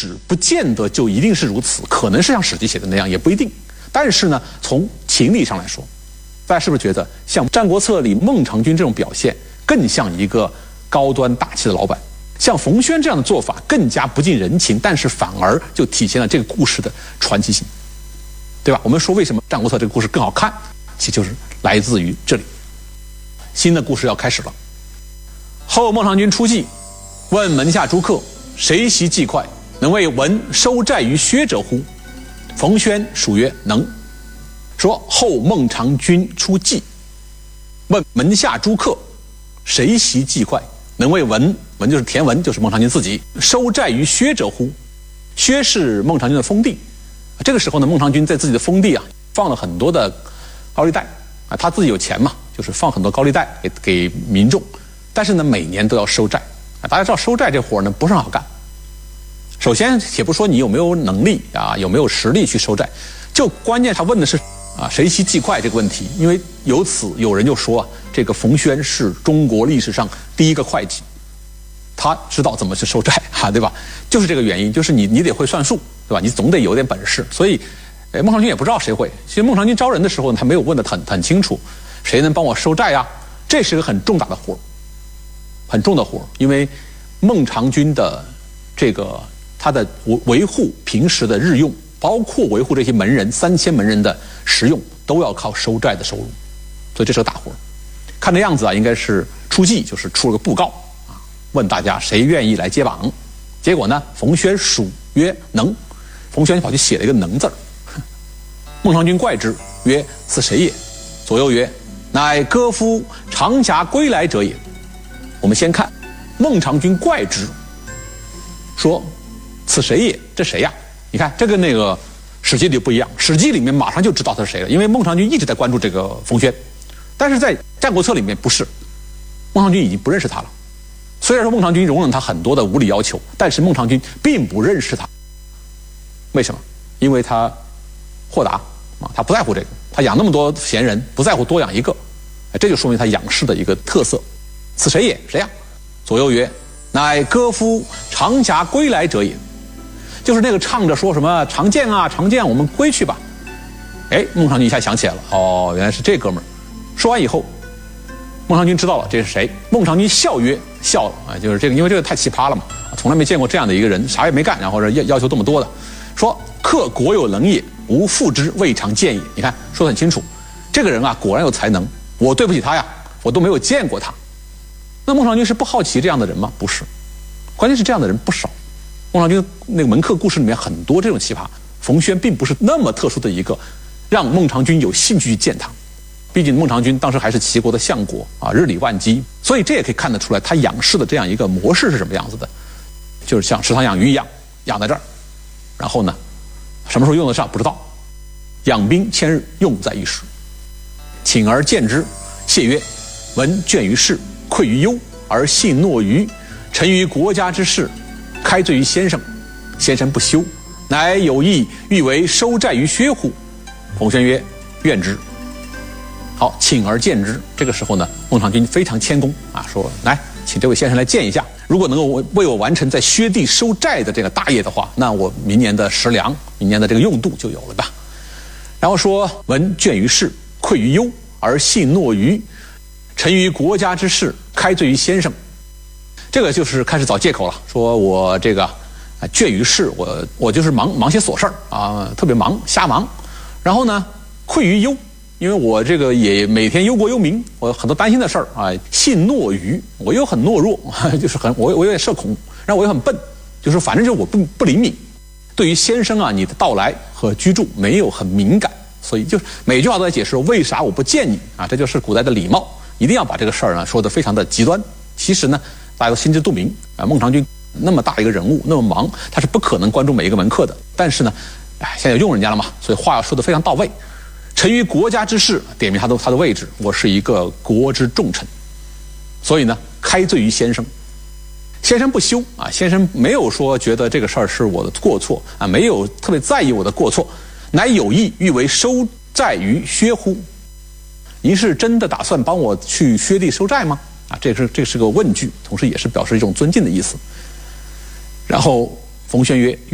史不见得就一定是如此，可能是像《史记》写的那样，也不一定。但是呢，从情理上来说，大家是不是觉得像《战国策》里孟尝君这种表现，更像一个高端大气的老板？像冯轩这样的做法更加不近人情，但是反而就体现了这个故事的传奇性，对吧？我们说为什么《战国策》这个故事更好看，其实就是来自于这里。新的故事要开始了。后孟尝君出计，问门下诸客：谁习计快，能为文收债于薛者乎？冯轩属曰：能。说后孟尝君出计，问门下诸客：谁习计快，能为文就是田文，就是孟尝君自己，收债于薛者乎？薛是孟尝君的封地。这个时候呢，孟尝君在自己的封地啊放了很多的高利贷啊，他自己有钱嘛，就是放很多高利贷给民众，但是呢每年都要收债啊。大家知道收债这活呢不是很好干。首先且不说你有没有能力啊，有没有实力去收债，就关键他问的是啊谁习计快这个问题，因为由此有人就说啊，这个冯轩是中国历史上第一个会计，他知道怎么去收债啊，对吧？就是这个原因，就是你得会算数，对吧？你总得有点本事。所以孟尝君也不知道谁会。其实孟尝君招人的时候他没有问得很清楚，谁能帮我收债啊？这是个很重大的活，很重的活，因为孟尝君的这个他的维护平时的日用，包括维护这些门人3000门人的食用，都要靠收债的收入，所以这是个大活。看这样子啊，应该是出计，就是出了个布告啊，问大家谁愿意来接榜。结果呢，冯轩属曰能，冯轩跑去写了一个能字儿。孟尝君怪之，曰：此谁也？左右曰：乃歌夫长铗归来者也。我们先看孟尝君怪之，说此谁也？这谁呀？你看这个那个史记里不一样，史记里面马上就知道他是谁了，因为孟尝君一直在关注这个冯轩，但是在战国策里面不是，孟尝君已经不认识他了。虽然说孟尝君容忍他很多的无理要求，但是孟尝君并不认识他。为什么？因为他豁达啊，他不在乎这个，他养那么多闲人，不在乎多养一个，这就说明他养士的一个特色。此谁也？谁呀？左右曰：乃歌夫长铗归来者也。就是那个唱着说什么常见啊常见，我们归去吧。孟尝君一下想起来了，哦，原来是这哥们儿。说完以后，孟尝君知道了这是谁。孟尝君笑曰：笑了啊，就是这个，因为这个太奇葩了嘛，从来没见过这样的一个人，啥也没干，然后要求这么多的。说客国有能也，吾复之未尝见也。你看说得很清楚，这个人啊果然有才能，我对不起他呀，我都没有见过他。那孟尝君是不好奇这样的人吗？不是，关键是这样的人不少。孟尝君那个门客故事里面很多这种奇葩，冯轩并不是那么特殊的一个，让孟尝君有兴趣去见他。毕竟孟尝君当时还是齐国的相国啊，日理万机，所以这也可以看得出来他养士的这样一个模式是什么样子的，就是像食堂养鱼一样，养在这儿，然后呢，什么时候用得上不知道，养兵千日，用在一时。请而见之，谢曰：闻倦于事，愧于忧，而信诺于臣于国家之事，开罪于先生，先生不修，乃有意欲为收债于薛乎？冯轩曰：愿之。好，请而见之。这个时候呢，孟尝君非常谦恭啊，说：来，请这位先生来见一下。如果能够为我完成在薛地收债的这个大业的话，那我明年的食粮，明年的这个用度就有了吧。然后说：闻倦于事，愧于忧，而信诺于臣于国家之事，开罪于先生。这个就是开始找借口了，说我这个倦于事，我就是忙些琐事儿啊，特别忙，瞎忙。然后呢，愧于忧，因为我这个也每天忧国忧民，我有很多担心的事儿啊。信诺于，我又很懦弱，就是我有点社恐，然后我又很笨，就是反正就是我不灵敏，对于先生啊你的到来和居住没有很敏感，所以就是每句话都在解释为啥我不见你啊，这就是古代的礼貌，一定要把这个事儿呢说得非常的极端。其实呢，大家都心知肚明啊，孟尝君那么大一个人物，那么忙，他是不可能关注每一个门客的。但是呢，现在用人家了嘛，所以话要说得非常到位。臣于国家之事，点明他的位置，我是一个国之重臣，所以呢，开罪于先生。先生不修啊，先生没有说觉得这个事儿是我的过错啊，没有特别在意我的过错，乃有意欲为收债于薛乎？您是真的打算帮我去薛地收债吗？啊，这是个问句，同时也是表示一种尊敬的意思。然后冯轩曰：